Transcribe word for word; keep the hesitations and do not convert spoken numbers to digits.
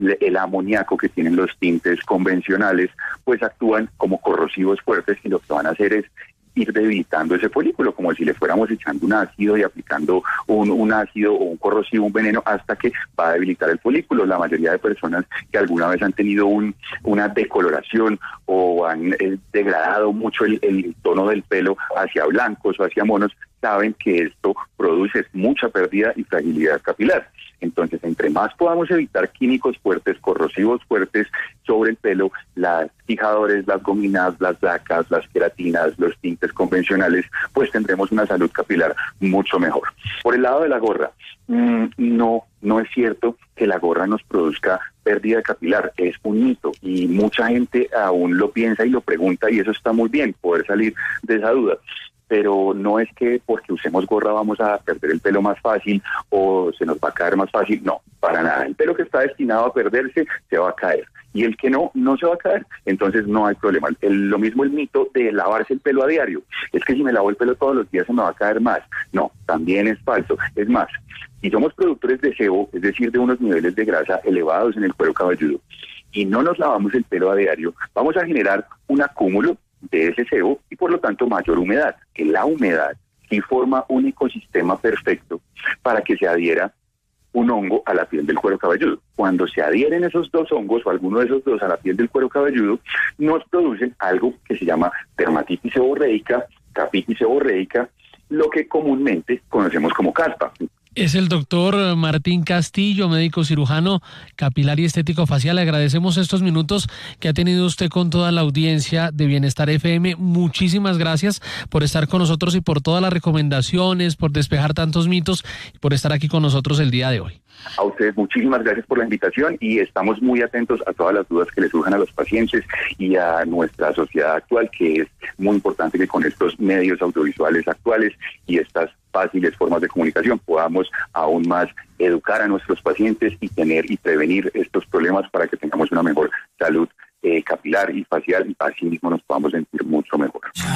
el amoníaco que tienen los tintes convencionales, pues actúan como corrosivos fuertes y lo que van a hacer es ir debilitando ese folículo, como si le fuéramos echando un ácido y aplicando un, un ácido o un corrosivo, un veneno, hasta que va a debilitar el folículo. La mayoría de personas que alguna vez han tenido un, una decoloración o han eh, degradado mucho el, el tono del pelo hacia blancos o hacia monos, saben que esto produce mucha pérdida y fragilidad capilar. Entonces, entre más podamos evitar químicos fuertes, corrosivos fuertes sobre el pelo, las fijadores, las gominas, las lacas, las queratinas, los tintes convencionales, pues tendremos una salud capilar mucho mejor. Por el lado de la gorra, mmm, no, no es cierto que la gorra nos produzca pérdida capilar, es un mito y mucha gente aún lo piensa y lo pregunta y eso está muy bien, poder salir de esa duda. Pero no es que porque usemos gorra vamos a perder el pelo más fácil o se nos va a caer más fácil, no, para nada. El pelo que está destinado a perderse se va a caer y el que no, no se va a caer, entonces no hay problema. El, lo mismo el mito de lavarse el pelo a diario, es que si me lavo el pelo todos los días se me va a caer más, no, también es falso. Es más, si somos productores de sebo, es decir, de unos niveles de grasa elevados en el cuero cabelludo y no nos lavamos el pelo a diario, vamos a generar un acúmulo de ese sebo y por lo tanto mayor humedad, que la humedad sí forma un ecosistema perfecto para que se adhiera un hongo a la piel del cuero cabelludo. Cuando se adhieren esos dos hongos o alguno de esos dos a la piel del cuero cabelludo, nos producen algo que se llama dermatitis seborreica, capitis seborreica, lo que comúnmente conocemos como caspa. Es el doctor Martín Castillo, médico cirujano capilar y estético facial. Le agradecemos estos minutos que ha tenido usted con toda la audiencia de Bienestar F M. Muchísimas gracias por estar con nosotros y por todas las recomendaciones, por despejar tantos mitos y por estar aquí con nosotros el día de hoy. A ustedes muchísimas gracias por la invitación y estamos muy atentos a todas las dudas que les surjan a los pacientes y a nuestra sociedad actual, que es muy importante que con estos medios audiovisuales actuales y estas fáciles formas de comunicación podamos aún más educar a nuestros pacientes y tener y prevenir estos problemas para que tengamos una mejor salud eh, capilar y facial y así mismo nos podamos sentir mucho mejor.